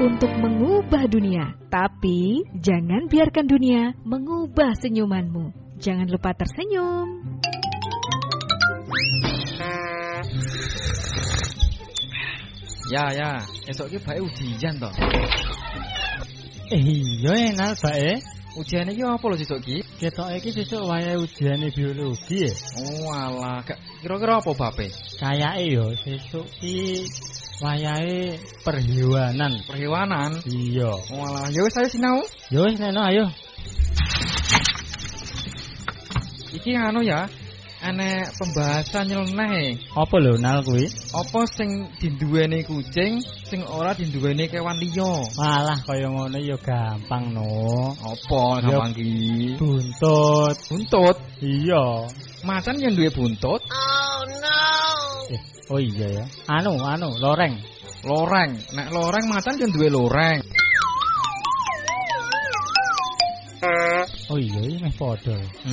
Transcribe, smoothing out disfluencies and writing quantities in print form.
untuk mengubah dunia. Tapi jangan biarkan dunia mengubah senyumanmu. Jangan lupa tersenyum. Ya, esok ki bae ujian to. Iya enak bae. Ujian iki apa lho sesuk ki? Ketoke iki sesuk wayahe ujiane biologi ya. Oh alah, kira-kira apa bape? Kayake yo sesuk ki wayahe perhewanan. Perhewanan? Iya. Oh alah, ya wis ayo sinau. Ya wis neno ayo. Iki anu ya, enek pembahasan nyeleneh. Apa lho nal kuwi? Apa sing dinduweni kucing, sing ora dinduweni kewan liya? Malah kaya ngono ya gampang no. Apa gampang ki? Buntut. Buntut? Iya. Macan yang duwe buntut? Oh no. Oh iya ya. Anu, loreng. Loreng. Nek loreng macan yang duwe loreng. Oh iya, meh padha.